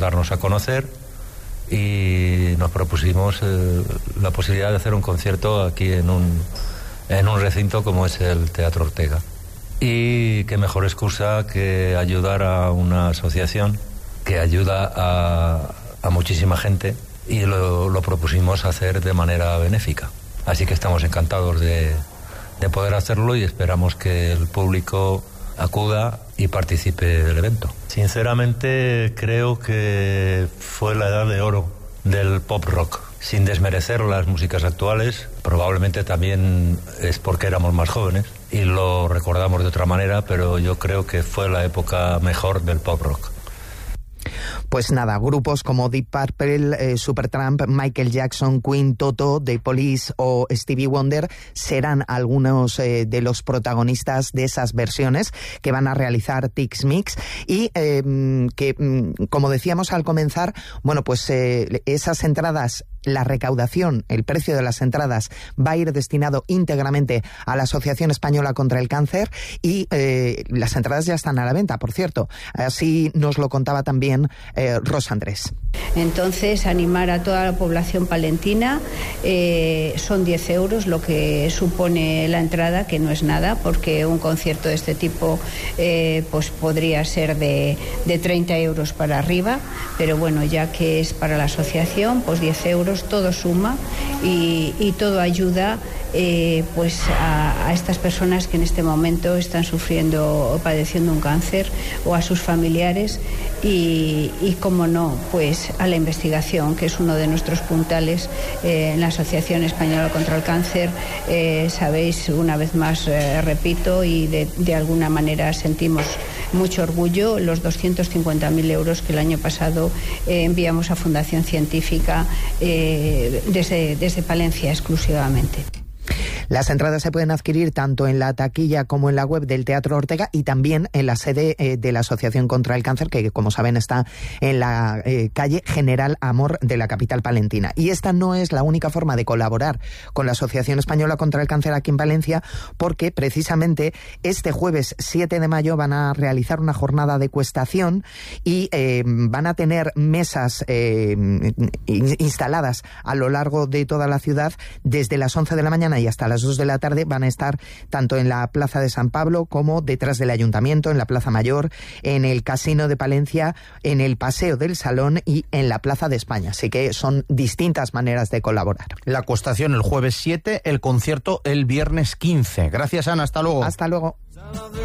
darnos a conocer y nos propusimos la posibilidad de hacer un concierto aquí en un recinto como es el Teatro Ortega. Y qué mejor excusa que ayudar a una asociación que ayuda a muchísima gente, y lo propusimos hacer de manera benéfica. Así que estamos encantados de poder hacerlo y esperamos que el público acuda y participe del evento. Sinceramente creo que fue la edad de oro del pop rock. Sin desmerecer las músicas actuales, probablemente también es porque éramos más jóvenes y lo recordamos de otra manera, pero yo creo que fue la época mejor del pop rock. Pues nada, grupos como Deep Purple, Supertramp, Michael Jackson, Queen, Toto, The Police o Stevie Wonder serán algunos de los protagonistas de esas versiones que van a realizar Tix Mix y que, como decíamos al comenzar, bueno, pues esas entradas, la recaudación, el precio de las entradas va a ir destinado íntegramente a la Asociación Española contra el Cáncer y las entradas ya están a la venta, por cierto. Así nos lo contaba también Rosa Andrés. Entonces, animar a toda la población palentina, son 10 euros lo que supone la entrada, que no es nada, porque un concierto de este tipo pues podría ser de 30 euros para arriba, pero bueno, ya que es para la asociación, pues 10 euros, todo suma y todo ayuda pues a estas personas que en este momento están sufriendo o padeciendo un cáncer, o a sus familiares y como no, pues a la investigación, que es uno de nuestros puntales en la Asociación Española contra el Cáncer. Sabéis, una vez más repito, y de alguna manera sentimos mucho orgullo, los 250.000 euros que el año pasado enviamos a Fundación Científica desde Palencia exclusivamente. Las entradas se pueden adquirir tanto en la taquilla como en la web del Teatro Ortega y también en la sede de la Asociación contra el Cáncer, que como saben está en la calle General Amor de la capital palentina. Y esta no es la única forma de colaborar con la Asociación Española contra el Cáncer aquí en Palencia, porque precisamente este jueves 7 de mayo van a realizar una jornada de ecuestación y van a tener mesas instaladas a lo largo de toda la ciudad desde las 11 de la mañana y hasta las 2 de la tarde. Van a estar tanto en la Plaza de San Pablo como detrás del Ayuntamiento, en la Plaza Mayor, en el Casino de Palencia, en el Paseo del Salón y en la Plaza de España. Así que son distintas maneras de colaborar. La acuestación el jueves 7, el concierto el viernes 15. Gracias, Ana. Hasta luego. Hasta luego.